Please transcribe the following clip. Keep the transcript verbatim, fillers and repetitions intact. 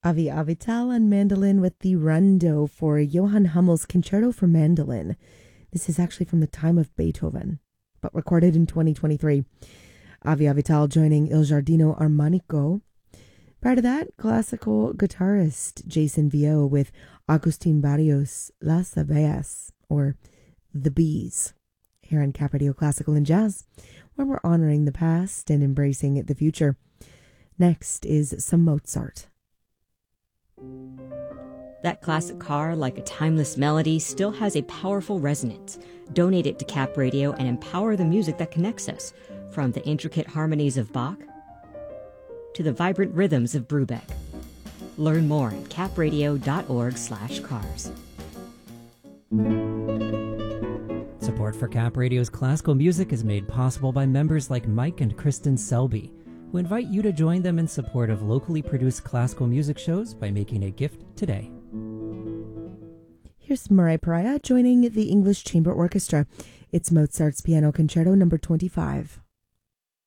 Avi Avital on mandolin with the Rondo for Johann Hummel's Concerto for Mandolin. This is actually from the time of Beethoven, but recorded in twenty twenty-three. Avi Avital joining Il Giardino Armonico. Prior to that, classical guitarist Jason Vio with Agustin Barrios Las Abejas, or The Bees, here on Cap Radio Classical and Jazz, where we're honoring the past and embracing the future. Next is some Mozart. That classic car, like a timeless melody, still has a powerful resonance. Donate it to Cap Radio and empower the music that connects us, from the intricate harmonies of Bach to the vibrant rhythms of Brubeck. Learn more at capradio.org slash cars. Support for Cap Radio's classical music is made possible by members like Mike and Kristen Selby, who invite you to join them in support of locally produced classical music shows by making a gift today. Here's Murray Pariah joining the English Chamber Orchestra. It's Mozart's Piano Concerto number twenty-five.